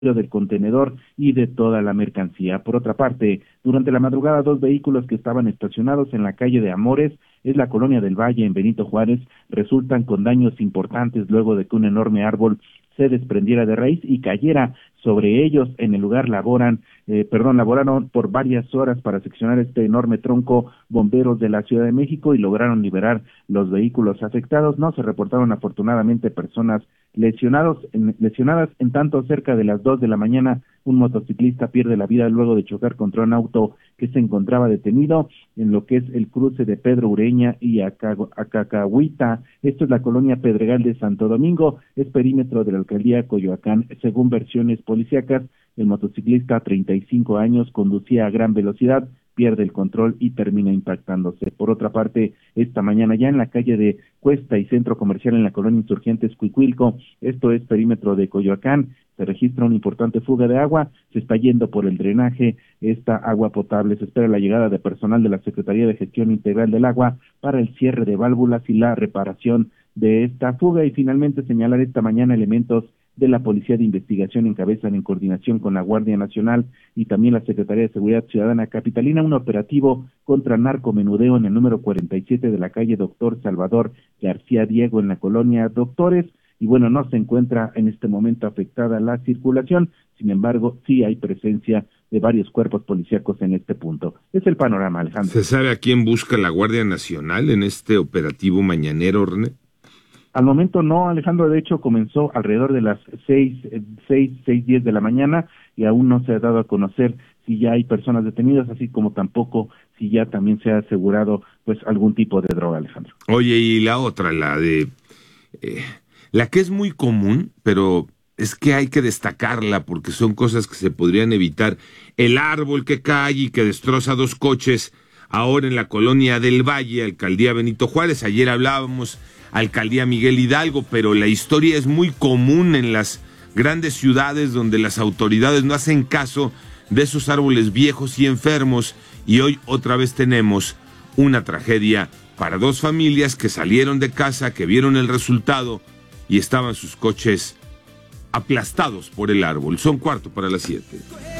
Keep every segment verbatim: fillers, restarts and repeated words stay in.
del contenedor y de toda la mercancía. Por otra parte, durante la madrugada, dos vehículos que estaban estacionados en la calle de Amores, es la colonia del Valle en Benito Juárez, resultan con daños importantes luego de que un enorme árbol se desprendiera de raíz y cayera sobre ellos. En el lugar laboran, eh, perdón, laboraron por varias horas para seccionar este enorme tronco bomberos de la Ciudad de México y lograron liberar los vehículos afectados. No se reportaron afortunadamente personas lesionados, en, lesionadas, en tanto cerca de las dos de la mañana un motociclista pierde la vida luego de chocar contra un auto que se encontraba detenido en lo que es el cruce de Pedro Ureña y Acacahuita. Esto es la colonia Pedregal de Santo Domingo, es perímetro de la alcaldía Coyoacán. Según versiones policíacas, el motociclista, treinta y cinco años, conducía a gran velocidad, pierde el control y termina impactándose. Por otra parte, esta mañana ya en la calle de Cuesta y Centro Comercial en la colonia Insurgentes Cuicuilco, esto es perímetro de Coyoacán, se registra una importante fuga de agua, se está yendo por el drenaje esta agua potable. Se espera la llegada de personal de la Secretaría de Gestión Integral del Agua para el cierre de válvulas y la reparación de esta fuga. Y finalmente señalar esta mañana elementos de la Policía de Investigación encabezan en coordinación con la Guardia Nacional y también la Secretaría de Seguridad Ciudadana Capitalina un operativo contra narcomenudeo en el número cuarenta y siete de la calle Doctor Salvador García Diego en la colonia Doctores. Y bueno, no se encuentra en este momento afectada la circulación, sin embargo, sí hay presencia de varios cuerpos policíacos en este punto. Es el panorama, Alejandro. ¿Se sabe a quién busca la Guardia Nacional en este operativo mañanero, René? Al momento no, Alejandro, de hecho comenzó alrededor de las seis, seis, seis, diez de la mañana y aún no se ha dado a conocer si ya hay personas detenidas, así como tampoco si ya también se ha asegurado pues algún tipo de droga, Alejandro. Oye, y la otra, la de... Eh... La que es muy común, pero es que hay que destacarla porque son cosas que se podrían evitar. El árbol que cae y que destroza dos coches ahora en la colonia del Valle, alcaldía Benito Juárez. Ayer hablábamos alcaldía Miguel Hidalgo, pero la historia es muy común en las grandes ciudades donde las autoridades no hacen caso de esos árboles viejos y enfermos. Y hoy otra vez tenemos una tragedia para dos familias que salieron de casa, que vieron el resultado y estaban sus coches aplastados por el árbol. Son cuarto para las siete.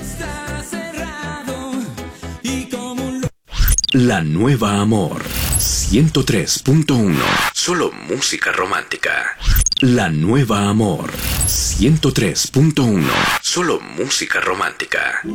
La Nueva Amor ciento tres punto uno. Solo música romántica. La Nueva Amor ciento tres punto uno. Solo música romántica.